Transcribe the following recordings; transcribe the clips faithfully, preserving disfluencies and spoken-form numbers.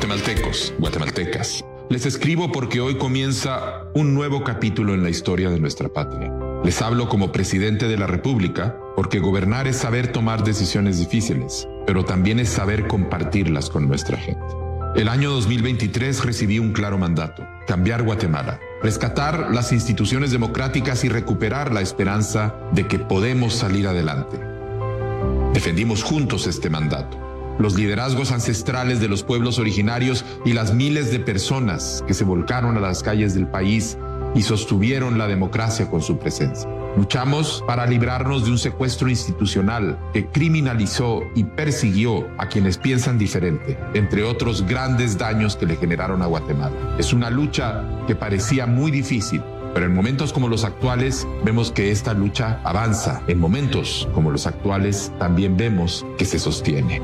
Guatemaltecos, guatemaltecas, les escribo porque hoy comienza un nuevo capítulo en la historia de nuestra patria. Les hablo como presidente de la República porque gobernar es saber tomar decisiones difíciles, pero también es saber compartirlas con nuestra gente. El año dos mil veintitrés recibí un claro mandato: cambiar Guatemala, rescatar las instituciones democráticas y recuperar la esperanza de que podemos salir adelante. Defendimos juntos este mandato. Los liderazgos ancestrales de los pueblos originarios y las miles de personas que se volcaron a las calles del país y sostuvieron la democracia con su presencia. Luchamos para librarnos de un secuestro institucional que criminalizó y persiguió a quienes piensan diferente, entre otros grandes daños que le generaron a Guatemala. Es una lucha que parecía muy difícil, pero en momentos como los actuales vemos que esta lucha avanza. En momentos como los actuales también vemos que se sostiene.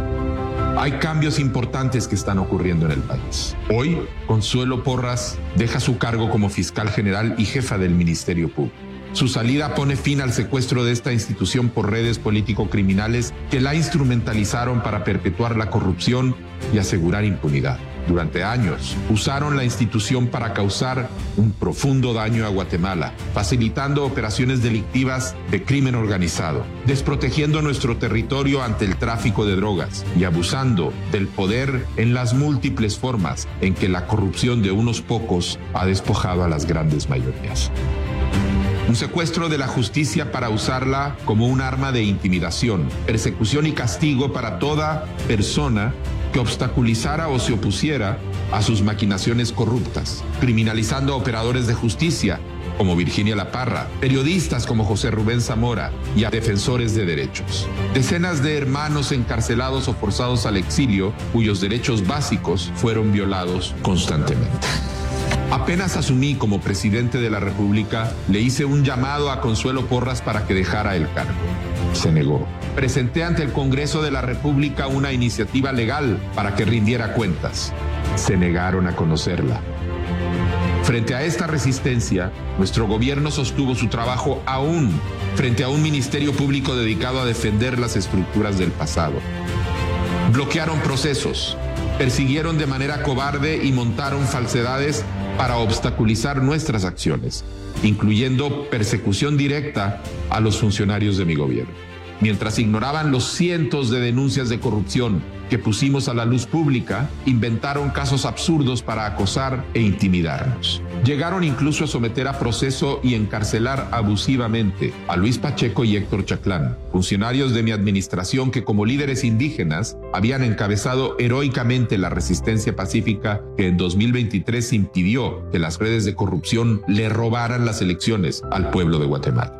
Hay cambios importantes que están ocurriendo en el país. Hoy, Consuelo Porras deja su cargo como fiscal general y jefa del Ministerio Público. Su salida pone fin al secuestro de esta institución por redes político-criminales que la instrumentalizaron para perpetuar la corrupción y asegurar impunidad. Durante años, usaron la institución para causar un profundo daño a Guatemala, facilitando operaciones delictivas de crimen organizado, desprotegiendo nuestro territorio ante el tráfico de drogas y abusando del poder en las múltiples formas en que la corrupción de unos pocos ha despojado a las grandes mayorías. Un secuestro de la justicia para usarla como un arma de intimidación, persecución y castigo para toda persona que obstaculizara o se opusiera a sus maquinaciones corruptas, criminalizando a operadores de justicia como Virginia La Parra, periodistas como José Rubén Zamora y a defensores de derechos. Decenas de hermanos encarcelados o forzados al exilio, cuyos derechos básicos fueron violados constantemente. Apenas asumí como presidente de la República, le hice un llamado a Consuelo Porras para que dejara el cargo. Se negó. Presenté ante el Congreso de la República una iniciativa legal para que rindiera cuentas. Se negaron a conocerla. Frente a esta resistencia, nuestro gobierno sostuvo su trabajo aún frente a un ministerio público dedicado a defender las estructuras del pasado. Bloquearon procesos, persiguieron de manera cobarde y montaron falsedades para obstaculizar nuestras acciones, incluyendo persecución directa a los funcionarios de mi gobierno. Mientras ignoraban los cientos de denuncias de corrupción que pusimos a la luz pública, inventaron casos absurdos para acosar e intimidarnos. Llegaron incluso a someter a proceso y encarcelar abusivamente a Luis Pacheco y Héctor Chaclán, funcionarios de mi administración que como líderes indígenas habían encabezado heroicamente la resistencia pacífica que en dos mil veintitrés impidió que las redes de corrupción le robaran las elecciones al pueblo de Guatemala.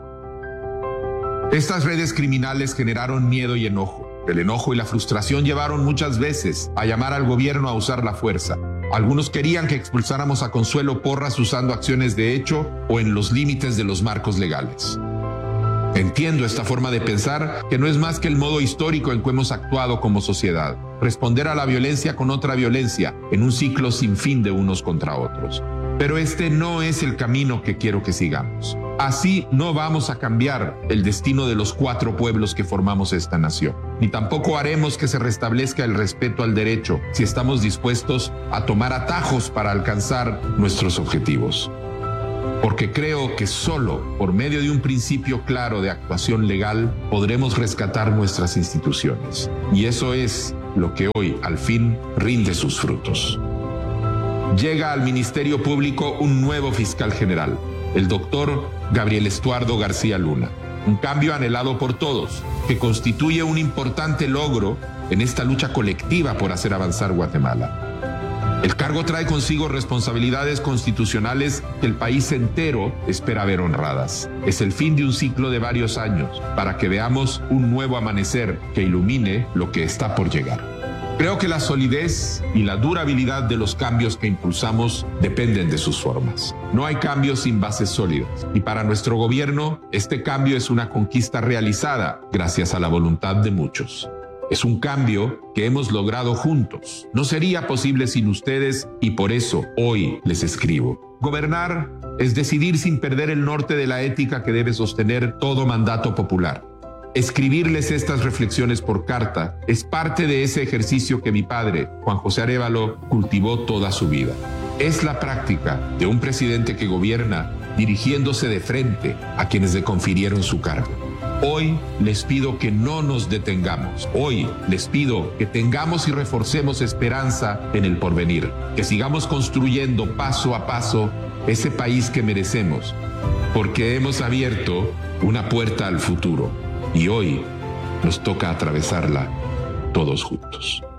Estas redes criminales generaron miedo y enojo. El enojo y la frustración llevaron muchas veces a llamar al gobierno a usar la fuerza. Algunos querían que expulsáramos a Consuelo Porras usando acciones de hecho o en los límites de los marcos legales. Entiendo esta forma de pensar, que no es más que el modo histórico en que hemos actuado como sociedad. Responder a la violencia con otra violencia, en un ciclo sin fin de unos contra otros. Pero este no es el camino que quiero que sigamos. Así no vamos a cambiar el destino de los cuatro pueblos que formamos esta nación. Ni tampoco haremos que se restablezca el respeto al derecho si estamos dispuestos a tomar atajos para alcanzar nuestros objetivos. Porque creo que solo por medio de un principio claro de actuación legal podremos rescatar nuestras instituciones. Y eso es lo que hoy, al fin, rinde sus frutos. Llega al Ministerio Público un nuevo fiscal general, el doctor Gabriel Estuardo García Luna. Un cambio anhelado por todos, que constituye un importante logro en esta lucha colectiva por hacer avanzar Guatemala. El cargo trae consigo responsabilidades constitucionales que el país entero espera ver honradas. Es el fin de un ciclo de varios años para que veamos un nuevo amanecer que ilumine lo que está por llegar. Creo que la solidez y la durabilidad de los cambios que impulsamos dependen de sus formas. No hay cambios sin bases sólidas. Y para nuestro gobierno, este cambio es una conquista realizada gracias a la voluntad de muchos. Es un cambio que hemos logrado juntos. No sería posible sin ustedes y por eso hoy les escribo. Gobernar es decidir sin perder el norte de la ética que debe sostener todo mandato popular. Escribirles estas reflexiones por carta es parte de ese ejercicio que mi padre, Juan José Arévalo, cultivó toda su vida. Es la práctica de un presidente que gobierna dirigiéndose de frente a quienes le confirieron su cargo. Hoy les pido que no nos detengamos. Hoy les pido que tengamos y reforcemos esperanza en el porvenir, que sigamos construyendo paso a paso ese país que merecemos, porque hemos abierto una puerta al futuro y hoy nos toca atravesarla todos juntos.